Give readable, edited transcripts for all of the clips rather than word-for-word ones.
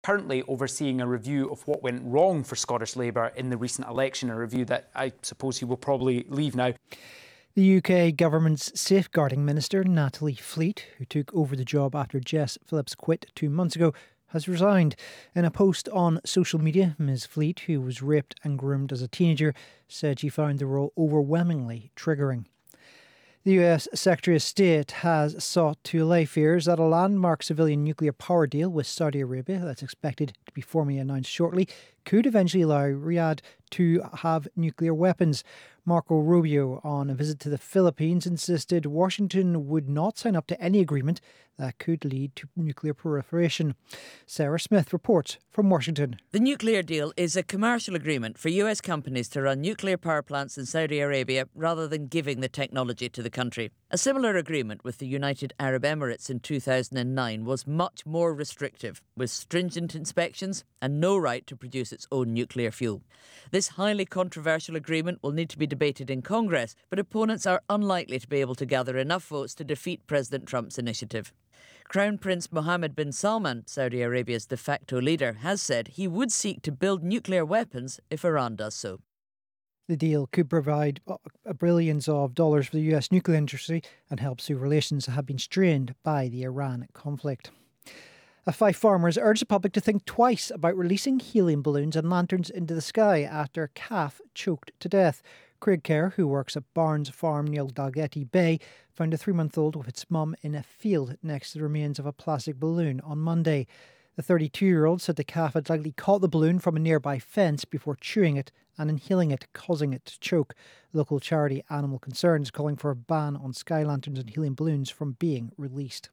currently overseeing a review of what went wrong for Scottish Labour in the recent election, a review that I suppose he will probably leave now. The UK government's safeguarding minister, Natalie Fleet, who took over the job after Jess Phillips quit 2 months ago, has resigned. In a post on social media, Ms Fleet, who was raped and groomed as a teenager, said she found the role overwhelmingly triggering. The US Secretary of State has sought to allay fears that a landmark civilian nuclear power deal with Saudi Arabia, that's expected to be formally announced shortly, could eventually allow Riyadh to have nuclear weapons. Marco Rubio, on a visit to the Philippines, insisted Washington would not sign up to any agreement that could lead to nuclear proliferation. Sarah Smith reports from Washington. The nuclear deal is a commercial agreement for US companies to run nuclear power plants in Saudi Arabia rather than giving the technology to the country. A similar agreement with the United Arab Emirates in 2009 was much more restrictive, with stringent inspections and no right to produce its own nuclear fuel. This highly controversial agreement will need to be debated in Congress, but opponents are unlikely to be able to gather enough votes to defeat President Trump's initiative. Crown Prince Mohammed bin Salman, Saudi Arabia's de facto leader, has said he would seek to build nuclear weapons if Iran does so. The deal could provide billions of dollars for the US nuclear industry and help soothe relations that have been strained by the Iran conflict. Fife farmers urge the public to think twice about releasing helium balloons and lanterns into the sky after a calf choked to death. Craig Kerr, who works at Barnes Farm near Dalgety Bay, found a 3-month-old with its mum in a field next to the remains of a plastic balloon on Monday. The 32-year-old said the calf had likely caught the balloon from a nearby fence before chewing it and inhaling it, causing it to choke. Local charity Animal Concerns calling for a ban on sky lanterns and helium balloons from being released.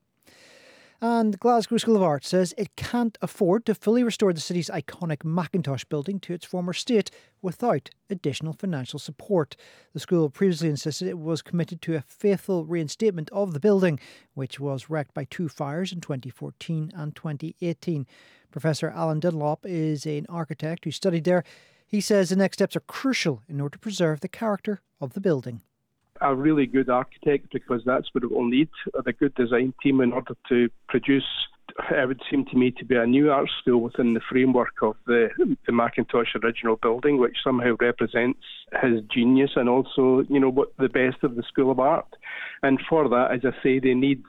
And the Glasgow School of Art says it can't afford to fully restore the city's iconic Mackintosh building to its former state without additional financial support. The school previously insisted it was committed to a faithful reinstatement of the building, which was wrecked by 2 fires in 2014 and 2018. Professor Alan Dunlop is an architect who studied there. He says the next steps are crucial in order to preserve the character of the building. A really good architect, because that's what it will need, a good design team in order to produce, it would seem to me, to be a new art school within the framework of the Mackintosh original building, which somehow represents his genius and also, what the best of the School of Art. And for that, as I say, they need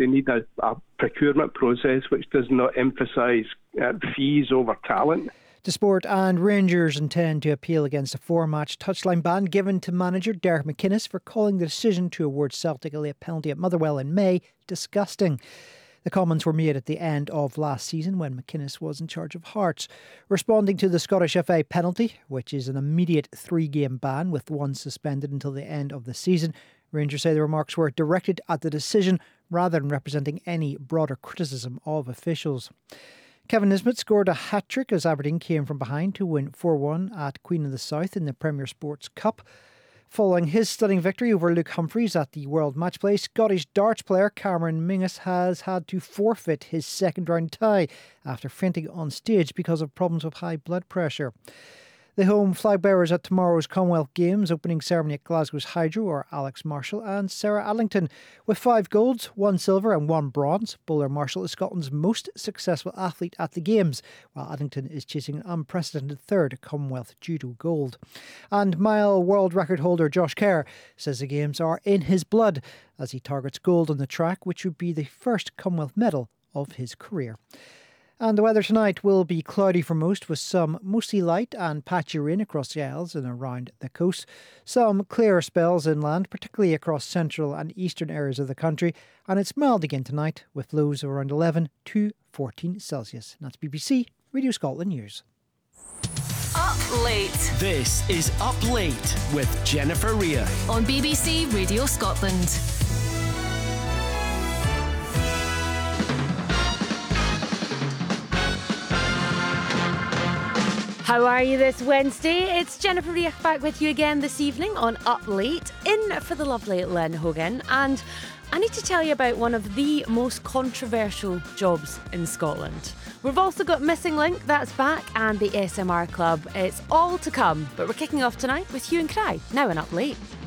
a procurement process which does not emphasise fees over talent. The Sport and Rangers intend to appeal against a 4-match touchline ban given to manager Derek McInnes for calling the decision to award Celtic a late penalty at Motherwell in May disgusting. The comments were made at the end of last season when McInnes was in charge of Hearts. Responding to the Scottish FA penalty, which is an immediate 3-game ban with 1 suspended until the end of the season, Rangers say the remarks were directed at the decision rather than representing any broader criticism of officials. Kevin Nisbet scored a hat-trick as Aberdeen came from behind to win 4-1 at Queen of the South in the Premier Sports Cup. Following his stunning victory over Luke Humphreys at the World Match Play, Scottish darts player Cameron Mingus has had to forfeit his second-round tie after fainting on stage because of problems with high blood pressure. The home flag bearers at tomorrow's Commonwealth Games opening ceremony at Glasgow's Hydro are Alex Marshall and Sarah Adlington. With 5 golds, 1 silver and 1 bronze, bowler Marshall is Scotland's most successful athlete at the Games, while Adlington is chasing an unprecedented 3rd Commonwealth Judo gold. And mile world record holder Josh Kerr says the Games are in his blood as he targets gold on the track, which would be the first Commonwealth medal of his career. And the weather tonight will be cloudy for most, with some mostly light and patchy rain across the Isles and around the coast. Some clearer spells inland, particularly across central and eastern areas of the country. And it's mild again tonight, with lows of around 11 to 14 Celsius. And that's BBC Radio Scotland News. Up Late. This is Up Late with Jennifer Rea on BBC Radio Scotland. How are you this Wednesday? It's Jennifer Rea back with you again this evening on Up Late, in for the lovely Len Hogan. And I need to tell you about one of the most controversial jobs in Scotland. We've also got Missing Link, that's back, and the SMR Club. It's all to come, but we're kicking off tonight with Hue and Cry, now on Up Late.